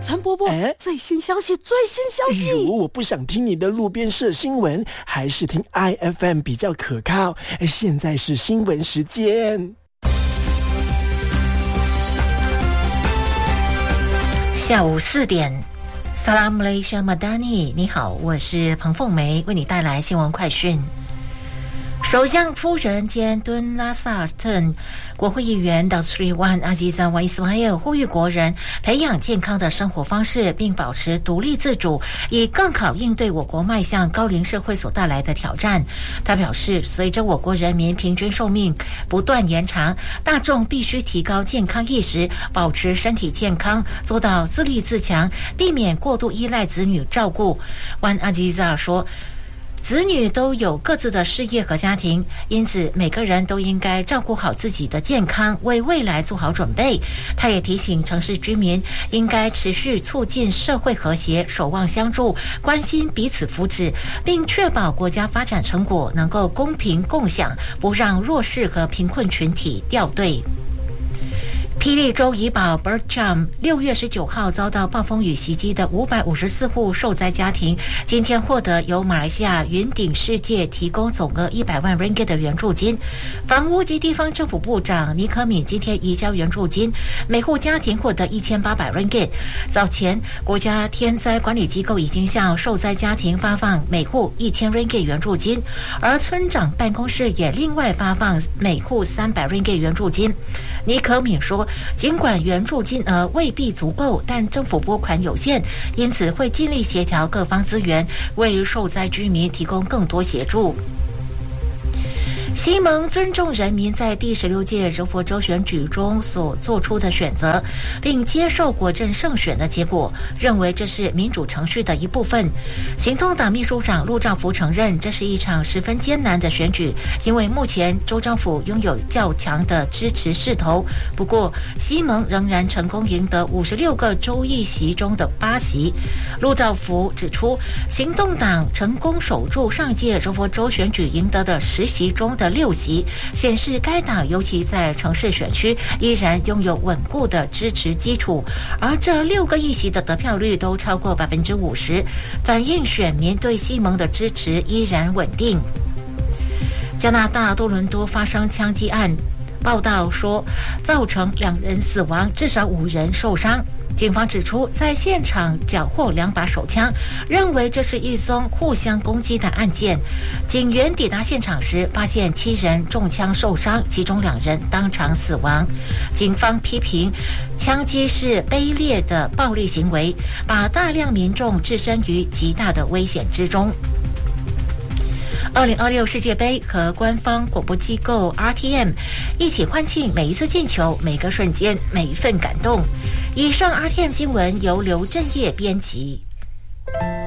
陈伯伯，最新消息！ 我不想听你的路边社新闻，还是听 IFM 比较可靠。现在是新闻时间。 下午4点。Salam Malaysia Madani， 你好，我是彭凤梅，为你带来新闻快讯。首相夫人兼敦拉萨镇国会议员的Sri Wan Azizah Wan Ismail呼吁国人培养健康的生活方式，并保持独立自主，以更好应对我国迈向高龄社会所带来的挑战。他表示，随着我国人民平均寿命不断延长，大众必须提高健康意识，保持身体健康，做到自立自强，避免过度依赖子女照顾。Wan Azizah 说，子女都有各自的事业和家庭，因此每个人都应该照顾好自己的健康，为未来做好准备。他也提醒城市居民应该持续促进社会和谐，守望相助，关心彼此福祉，并确保国家发展成果能够公平共享，不让弱势和贫困群体掉队。霹雳州怡保 Bertram 6月19号遭到暴风雨袭击的554户受灾家庭，今天获得由马来西亚云顶世界提供总额100万 ringgit 的援助金。房屋及地方政府部长尼可敏今天移交援助金，每户家庭获得1800 ringgit。早前，国家天灾管理机构已经向受灾家庭发放每户1000 ringgit 援助金，而村长办公室也另外发放每户300 ringgit 援助金。尼可敏说，尽管援助金额未必足够，但政府拨款有限，因此会尽力协调各方资源，为受灾居民提供更多协助。西蒙尊重人民在第16届柔佛州选举中所做出的选择，并接受国阵胜选的结果，认为这是民主程序的一部分。行动党秘书长陆兆福承认，这是一场十分艰难的选举，因为目前州政府拥有较强的支持势头。不过，西蒙仍然成功赢得56个州议席中的8席。陆兆福指出，行动党成功守住上届柔佛州选举赢得的10席中的6席，显示该党尤其在城市选区依然拥有稳固的支持基础，而这6个议席的得票率都超过50%，反映选民对西蒙的支持依然稳定。加拿大多伦多发生枪击案，报道说造成2人死亡，至少5人受伤。警方指出，在现场缴获2把手枪，认为这是一宗互相攻击的案件。警员抵达现场时，发现7人中枪受伤，其中2人当场死亡。警方批评枪击是卑劣的暴力行为，把大量民众置身于极大的危险之中。2026世界杯和官方广播机构 RTM 一起欢庆每一次进球、每个瞬间、每一份感动。以上 RTM 新闻由刘振业编辑。